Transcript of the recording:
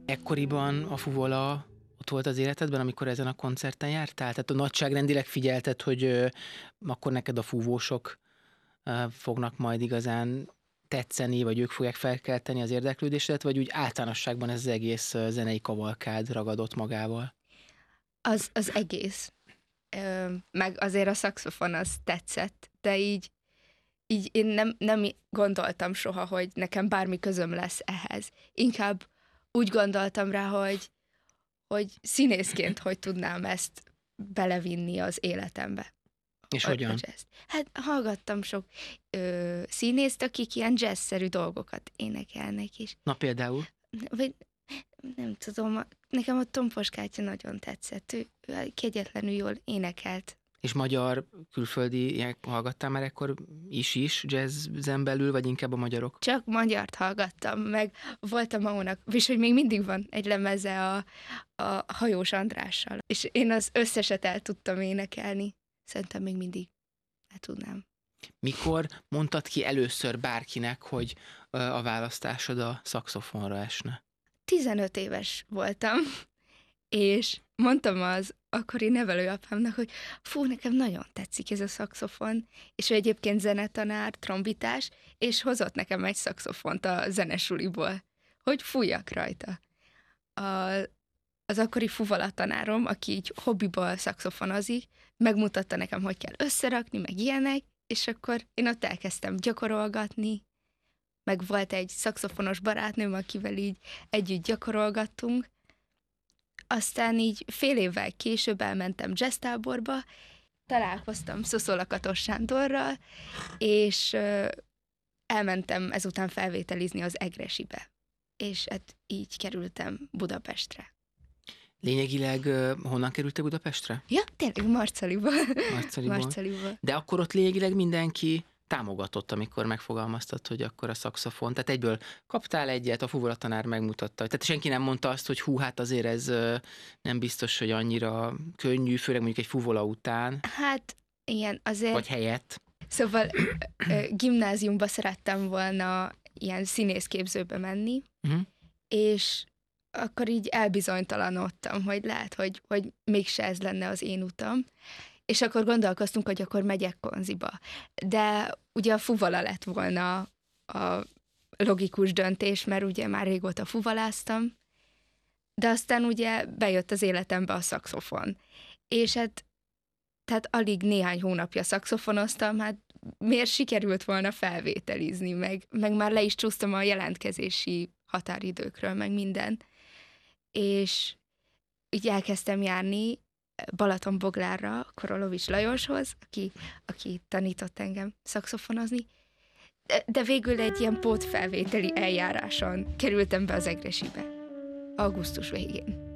Ekkoriban a fuvola ott volt az életedben, amikor ezen a koncerten jártál? Tehát a nagyságrendileg figyelted, hogy akkor neked a fúvósok fognak majd igazán tetszeni, vagy ők fogják felkelteni az érdeklődésedet, vagy úgy általánosságban ez az egész zenei kavalkád ragadott magával? Az egész. Meg azért a szaxofon az tetszett, de így én nem gondoltam soha, hogy nekem bármi közöm lesz ehhez. Inkább úgy gondoltam rá, hogy színészként hogy tudnám ezt belevinni az életembe. És hogyan? Hát hallgattam sok színészt, akik ilyen jazzszerű dolgokat énekelnek is. Na például? Vagy nem tudom, nekem a Tompos Kátya nagyon tetszett. Ő kegyetlenül jól énekelt. És magyar, külföldi hallgattál már ekkor is jazzen belül, vagy inkább a magyarok? Csak magyart hallgattam, meg voltam Maónak, és hogy még mindig van egy lemeze a Hajós Andrással. És én az összeset el tudtam énekelni. Szerintem még mindig el tudnám. Mikor mondtad ki először bárkinek, hogy a választásod a szaxofonra esne? 15 éves voltam, és mondtam az akkori nevelőapámnak, hogy fú, nekem nagyon tetszik ez a szaxofon, és ő egyébként zenetanár, trombitás, és hozott nekem egy szaxofont a zenesuliból, hogy fújjak rajta. Az akkori fuvalatanárom, aki így hobbiból szaxofonozik, megmutatta nekem, hogy kell összerakni, meg ilyenek, és akkor én ott elkezdtem gyakorolgatni, meg volt egy szaxofonos barátnőm, akivel így együtt gyakorolgattunk. Aztán így fél évvel később elmentem jazztáborba, találkoztam Szoszolakatos Sándorral, és elmentem ezután felvételizni az Egresibe. És hát így kerültem Budapestre. Lényegileg honnan kerültek Budapestre? Ja, tényleg Marcaliból. Marcaliból. De akkor ott lényegileg mindenki támogatott, amikor megfogalmaztad, hogy akkor a szaxofon. Tehát egyből kaptál egyet, a fuvolatanár megmutatta. Tehát senki nem mondta azt, hogy hú, hát azért ez nem biztos, hogy annyira könnyű, főleg mondjuk egy fuvola után. Hát igen, azért. Vagy helyett. Szóval gimnáziumba szerettem volna ilyen színészképzőbe menni, és akkor így elbizonytalanodtam, hogy lehet, hogy mégse ez lenne az én utam. És akkor gondolkoztunk, hogy akkor megyek konziba. De ugye a fuvala lett volna a logikus döntés, mert ugye már régóta fuvaláztam, de aztán ugye bejött az életembe a szaxofon. És hát tehát alig néhány hónapja szaxofonoztam, hát miért sikerült volna felvételizni, meg már le is csúsztam a jelentkezési határidőkről, meg minden. És így elkezdtem járni Balatonboglárra, Korolovics Lajoshoz, aki tanított engem szaxofonozni, de végül egy ilyen pótfelvételi eljáráson kerültem be az Egresibe. Augusztus végén.